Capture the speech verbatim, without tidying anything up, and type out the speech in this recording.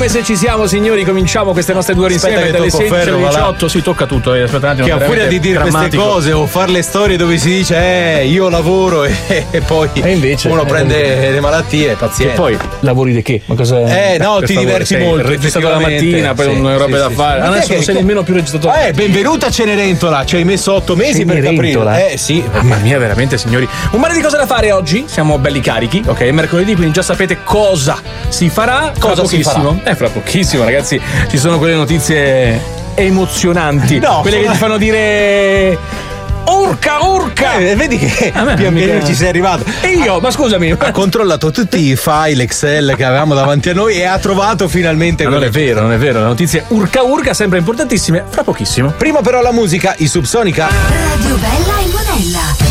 come se ci siamo, signori, cominciamo queste nostre due ore insieme dalle sedici alle diciotto. Si tocca tutto, eh, aspetta un attimo. Che a furia di dire queste cose o fare le storie dove si dice eh io lavoro e, e poi e invece, uno eh, prende le malattie, pazienza. E poi lavori di che? Ma cosa? Eh no, per ti favore, diverti sei molto. Registrato la mattina, poi sì, non hai robe sì, da sì, fare. sì. Adesso non sei nemmeno più registrato. Eh, benvenuta a Cenerentola, ci hai messo otto mesi per capire. Eh sì. Mamma mia, veramente, signori. Un mare di cose da fare oggi. Siamo belli carichi, ok? È mercoledì, quindi già sapete cosa si farà. Cosa si farà? Eh, fra pochissimo, ragazzi. Ci sono quelle notizie emozionanti. No, quelle che ti fanno dire. Urca, urca! Eh, vedi che pian piano mica... ci sei arrivato. E io, ma scusami, ha controllato tutti i file Excel che avevamo davanti a noi e ha trovato finalmente. Ma non è vero, non è vero. Le notizie urca, urca, sempre importantissime. Fra pochissimo. Prima però la musica, i Subsonica. Radio Bella e Monella.